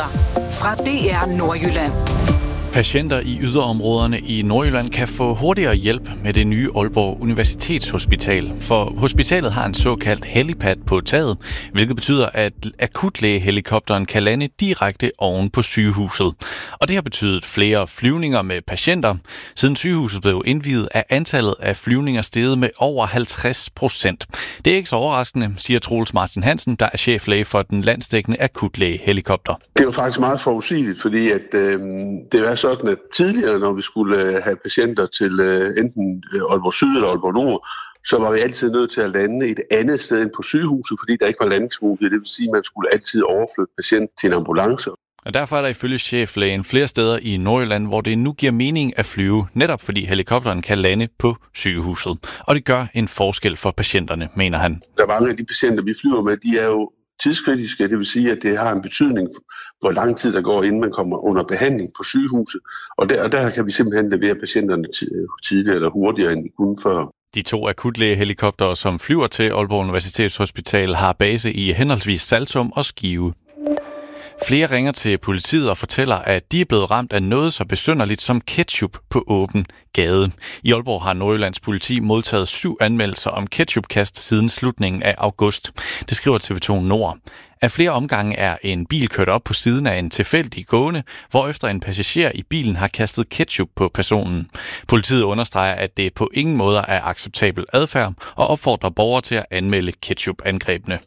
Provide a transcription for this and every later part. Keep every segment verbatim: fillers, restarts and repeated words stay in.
fra D R Nordjylland. Patienter i yderområderne i Nordjylland kan få hurtigere hjælp med det nye Aalborg Universitetshospital. For hospitalet har en såkaldt helipad på taget, hvilket betyder, at akutlægehelikopteren kan lande direkte oven på sygehuset. Og det har betydet flere flyvninger med patienter. Siden sygehuset blev indviet, er antallet af flyvninger steget med over halvtreds procent. Det er ikke så overraskende, siger Troels Martin Hansen, der er cheflæge for den landsdækkende akutlægehelikopter. Det er jo faktisk meget forudsigeligt, fordi at, øh, det er sådan, at tidligere, når vi skulle have patienter til øh, enten Aalborg Syd eller Aalborg Nord, så var vi altid nødt til at lande et andet sted end på sygehuset, fordi der ikke var landingsmulighed. Det vil sige, at man skulle altid overflytte patient til en ambulance. Og derfor er der ifølge cheflægen flere steder i Nordjylland, hvor det nu giver mening at flyve, netop fordi helikopteren kan lande på sygehuset. Og det gør en forskel for patienterne, mener han. Der er mange af de patienter, vi flyver med, de er jo tidskritiske, det vil sige, at det har en betydning, hvor lang tid der går, inden man kommer under behandling på sygehuset. Og der, og der kan vi simpelthen levere patienterne tidligere eller hurtigere, end vi kunne før. De to akutlægehelikoptere, som flyver til Aalborg Universitetshospital, har base i henholdsvis Saltum og Skive. Flere ringer til politiet og fortæller, at de er blevet ramt af noget så besynderligt som ketchup på åben gade. I Aalborg har Nordjyllands politi modtaget syv anmeldelser om ketchupkast siden slutningen af august. Det skriver T V to Nord. Af flere omgange er en bil kørt op på siden af en tilfældig gående, hvorefter en passager i bilen har kastet ketchup på personen. Politiet understreger, at det på ingen måde er acceptabel adfærd og opfordrer borgere til at anmelde ketchup-angrebene.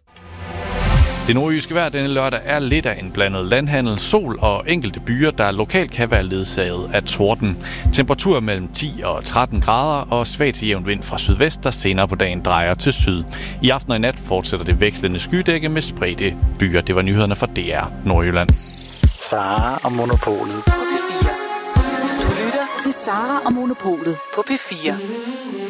Det nordjyske vejr denne lørdag er lidt af en blandet landhandel, sol og enkelte byer, der lokalt kan være ledsaget af torden. Temperaturer mellem ti og tretten grader og svag til jævn vind fra sydvest, der senere på dagen drejer til syd. I aften og i nat fortsætter det vekslende skydække med spredte byer. Det var nyhederne fra D R Nordjylland. Sara og Monopolet På P fire. Du lytter til Sara og Monopolet på P fire.